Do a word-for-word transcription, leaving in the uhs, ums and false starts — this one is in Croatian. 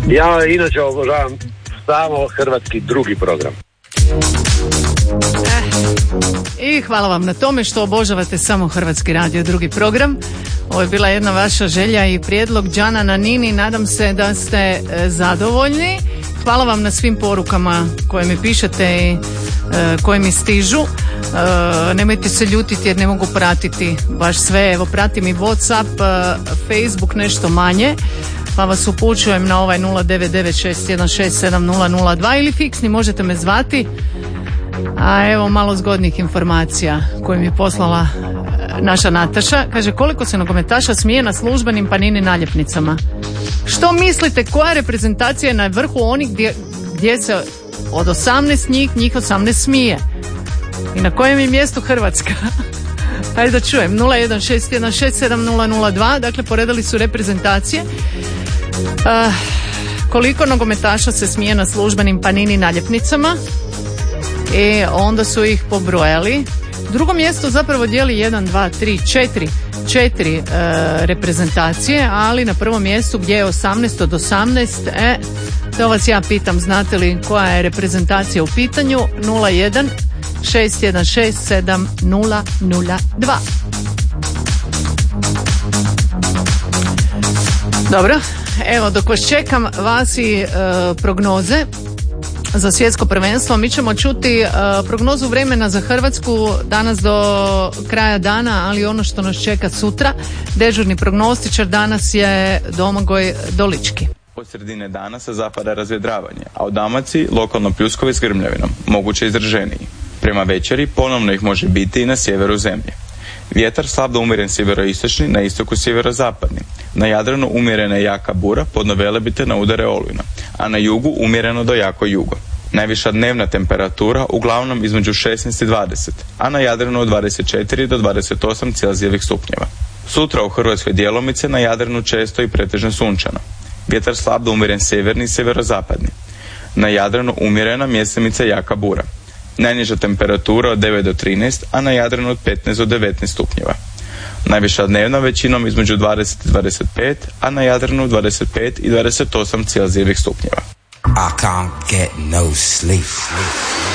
Ja inače obožavam samo hrvatski drugi program. I hvala vam na tome što obožavate samo Hrvatski radio drugi program. Ovo je bila jedna vaša želja i prijedlog Đana na Nini. Nadam se da ste e, zadovoljni. Hvala vam na svim porukama koje mi pišete i e, koje mi stižu. E, nemojte se ljutiti jer ne mogu pratiti baš sve. Evo, pratim i WhatsApp, e, Facebook nešto manje. Pa vas upućujem na ovaj nula devet devet šest jedan šest sedam nula nula dva ili fiksni, možete me zvati. A evo malo zgodnih informacija koje mi je poslala naša Nataša. Kaže, koliko se nogometaša smije na službenim Panini naljepnicama? Što mislite, koja reprezentacija je na vrhu onih gdje, gdje se od osamnaest njih, njih osamnaest smije? I na kojem je mjestu Hrvatska? Hajde da čujem. nula jedan šest jedan šest sedam nula nula dva. Dakle, poredali su reprezentacije. Uh, koliko nogometaša se smije na službenim Panini naljepnicama? I onda su ih pobrojali. Drugo mjesto zapravo dijeli jedan, dva, tri, četiri četiri uh, reprezentacije, ali na prvom mjestu gdje je osamnaest od osamnaest, e, to vas ja pitam, znate li koja je reprezentacija u pitanju? nula jedan šest jedan šest sedam nula nula dva. Dobro, evo dok vas čekam, vas i uh, prognoze za svjetsko prvenstvo. Mi ćemo čuti uh, prognozu vremena za Hrvatsku danas do kraja dana, ali ono što nas čeka sutra. Dežurni prognostičar danas je Domagoj Dolički. Od sredine dana sa zapada razvjedravanje, a u Dalmaciji lokalno pljuskovi s grmljavinom, moguće izraženiji. Prema večeri ponovno ih može biti i na sjeveru zemlje. Vjetar slab do umjeren sjeveroistočni, na istoku sjeverozapadni. Na Jadranu umjerena i jaka bura, podno Velebite na udare olujna, a na jugu umjereno do jako jugo. Najviša dnevna temperatura uglavnom između šesnaest i dvadeset, a na Jadranu od dvadeset četiri do dvadeset osam celzijevih stupnjeva. Sutra u Hrvatskoj djelomice, na Jadranu često i pretežno sunčano. Vjetar slab do umjeren sjeverni i sjeverozapadni. Na Jadranu umjerena mjesemica jaka bura. Najniža temperatura od devet do trinaest, a na Jadranu od petnaest do devetnaest stupnjeva. Najviša dnevna većinom između dvadeset i dvadeset pet, a na Jadranu dvadeset pet i dvadeset osam celzijevih stupnjeva. I can't get no sleep.